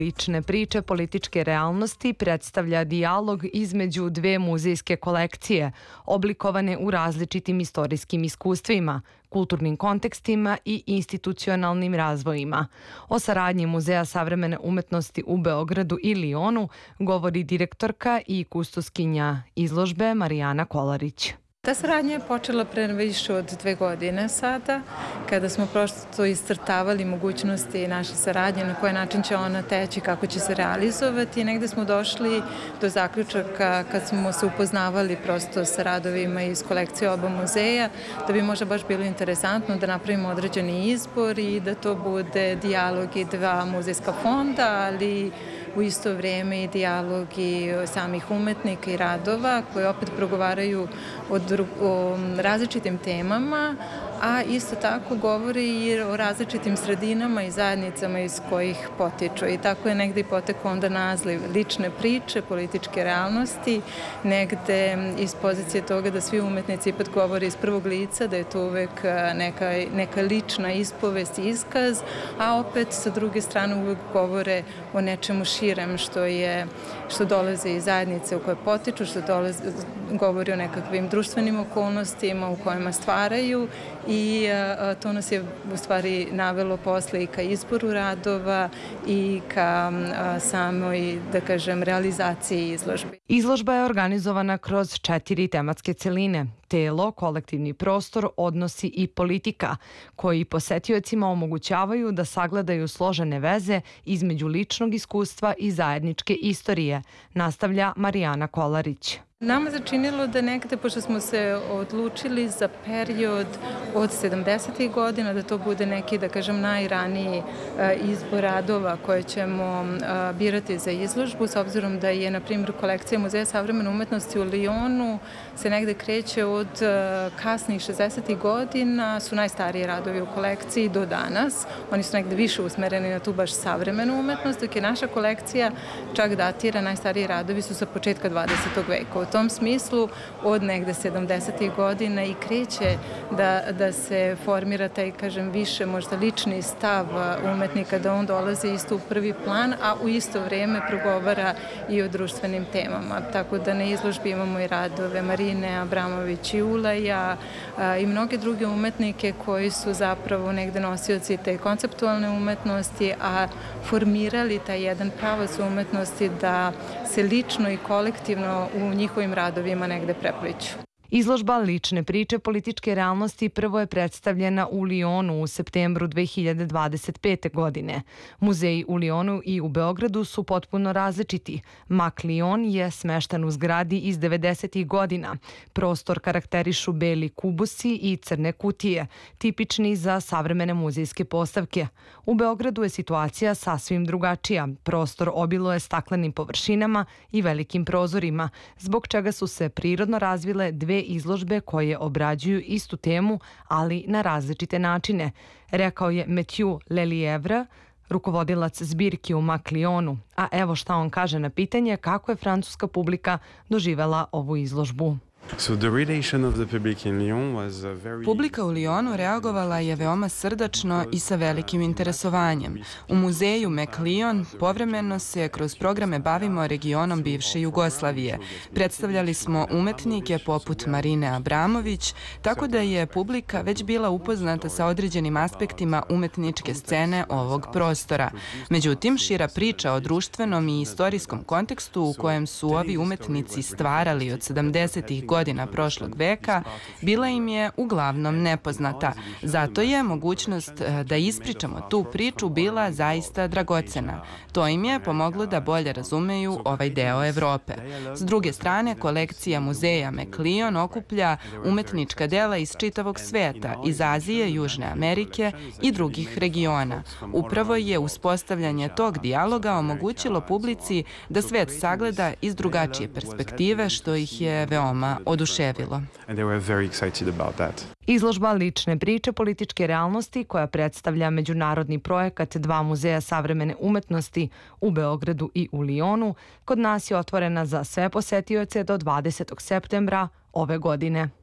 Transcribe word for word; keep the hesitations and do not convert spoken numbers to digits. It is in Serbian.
Lične priče političke realnosti predstavlja dijalog između dve muzejske kolekcije, oblikovane u različitim istorijskim iskustvima, kulturnim kontekstima i institucionalnim razvojima. O saradnji Muzeja savremene umetnosti u Beogradu i Lionu govori direktorka i kustoskinja izložbe Marijana Kolarić. Ta saradnja je počela pre više od dve godine sada, kada smo prosto iscrtavali mogućnosti naše saradnje, na koji način će ona teći, kako će se realizovati. Negde smo došli do zaključaka kad smo se upoznavali prosto sa radovima iz kolekcije oba muzeja, da bi možda baš bilo interesantno da napravimo određeni izbor i da to bude dijalog i dva muzejska fonda, ali u isto vrijeme i dijalog i samih umetnika i radova koji opet progovaraju o, o različitim temama, a isto tako govori i o različitim sredinama i zajednicama iz kojih potiču. I tako je negde i potekao onda naziv lične priče, političke realnosti, negde iz pozicije toga da svi umetnici ipak govore iz prvog lica, da je to uvek neka, neka lična ispovest i iskaz, a opet sa druge strane uvek govore o nečemu širem što je, što dolaze iz zajednice u koje potiču, što dolaze, govori o nekakvim društvenim okolnostima u kojima stvaraju i a, to nas je u stvari navelo posle i ka izboru radova i ka a, samoj, da kažem, realizaciji izložbe. Izložba je organizovana kroz četiri tematske celine: telo, kolektivni prostor, odnosi i politika, koji posetiocima omogućavaju da sagledaju složene veze između ličnog iskustva i zajedničke istorije, nastavlja Marijana Kolarić. Nama se činilo da negde, pošto smo se odlučili za period od sedamdesetih godina, da to bude neki, da kažem, najraniji izbor radova koje ćemo birati za izložbu, s obzirom da je, na primjer, kolekcija Muzeja savremene umetnosti u Lionu se negde kreće od kasnih šezdesetih godina, su najstariji radovi u kolekciji do danas. Oni su negde više usmereni na tu baš savremenu umetnost, dok je naša kolekcija čak datira, najstariji radovi su sa početka dvadesetog veka. U tom smislu od negde sedamdesetih godina i kreće da, da se formira taj, kažem, više možda lični stav umetnika, da on dolazi isto u prvi plan, a u isto vrijeme progovara i o društvenim temama. Tako da na izložbi imamo i radove Marine Abramović i Ulaja a, i mnoge druge umetnike koji su zapravo negde nosioci te konceptualne umetnosti, a formirali taj jedan pravac umetnosti da se lično i kolektivno u njihovim radovima negde prepliću. Izložba Lične priče političke realnosti prvo je predstavljena u Lionu u septembru dve hiljade dvadeset pete. godine. Muzeji u Lionu i u Beogradu su potpuno različiti. Mak Lion je smešten u zgradi iz devedesetih godina. Prostor karakterišu beli kubusi i crne kutije, tipični za savremene muzejske postavke. U Beogradu je situacija sasvim drugačija. Prostor obiluje staklenim površinama i velikim prozorima, zbog čega su se prirodno razvile dve izložbe koje obrađuju istu temu, ali na različite načine, rekao je Mathieu Lelievre, rukovodilac zbirki u Mak Lionu. A evo šta on kaže na pitanje kako je francuska publika doživela ovu izložbu. Publika u Lionu reagovala je veoma srdačno i sa velikim interesovanjem. U muzeju Mak Lion povremeno se kroz programe bavimo regionom bivše Jugoslavije. Predstavljali smo umetnike poput Marine Abramović, tako da je publika već bila upoznata sa određenim aspektima umetničke scene ovog prostora. Međutim, šira priča o društvenom i istorijskom kontekstu u kojem su ovi umetnici stvarali od sedamdesetih godina prošlog veka, bila im je uglavnom nepoznata. Zato je mogućnost da ispričamo tu priču bila zaista dragocena. To im je pomoglo da bolje razumeju ovaj deo Evrope. S druge strane, kolekcija muzeja Mak Lion okuplja umetnička dela iz čitavog sveta, iz Azije, Južne Amerike i drugih regiona. Upravo je uspostavljanje tog dijaloga omogućilo publici da svet sagleda iz drugačije perspektive, što ih je veoma oduševilo. Izložba Lične priče političke realnosti, koja predstavlja međunarodni projekat dva muzeja savremene umetnosti u Beogradu i u Lionu, kod nas je otvorena za sve posetioce do dvadesetog septembra ove godine.